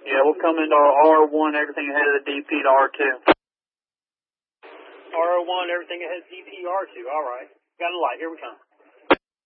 Yeah, we'll come into our R1, everything ahead of the DP to R2. R1, everything ahead of DP, R2. All right. Got a light. Here we come.